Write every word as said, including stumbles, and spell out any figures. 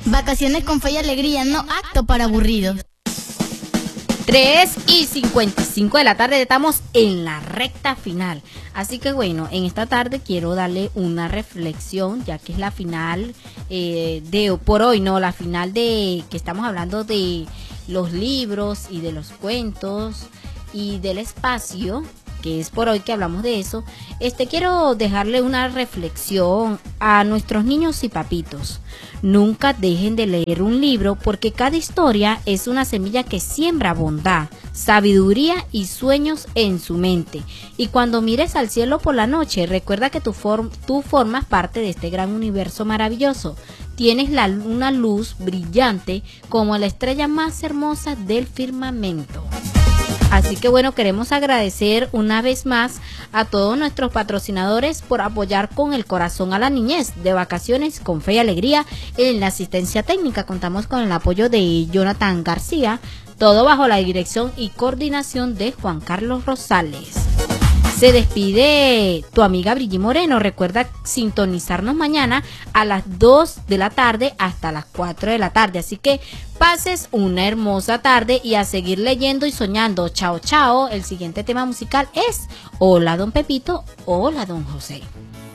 Vacaciones con fe y alegría, no acto para aburridos. tres y cincuenta y cinco de la tarde, estamos en la recta final. Así que bueno, en esta tarde quiero darle una reflexión, ya que es la final eh, de por hoy, no, la final de que estamos hablando de los libros y de los cuentos y del espacio, que es por hoy que hablamos de eso. Este quiero dejarle una reflexión a nuestros niños y papitos. Nunca dejen de leer un libro, porque cada historia es una semilla que siembra bondad, sabiduría y sueños en su mente. Y cuando mires al cielo por la noche, recuerda que tú, form tú formas parte de este gran universo maravilloso. Tienes la, una luz brillante como la estrella más hermosa del firmamento. Así que bueno, queremos agradecer una vez más a todos nuestros patrocinadores por apoyar con el corazón a la niñez de Vacaciones con Fe y Alegría. En la asistencia técnica contamos con el apoyo de Jonathan García, todo bajo la dirección y coordinación de Juan Carlos Rosales. Se despide tu amiga Brigitte Moreno. Recuerda sintonizarnos mañana a las dos de la tarde hasta las cuatro de la tarde. Así que pases una hermosa tarde y a seguir leyendo y soñando. Chao, chao. El siguiente tema musical es Hola, don Pepito. Hola, don José.